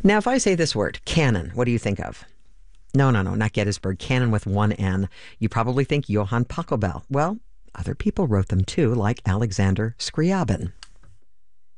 Now, if I say this word, canon, what do you think of? No, not Gettysburg. Canon with one N. You probably think Johann Pachelbel. Well, other people wrote them too, like Alexander Scriabin.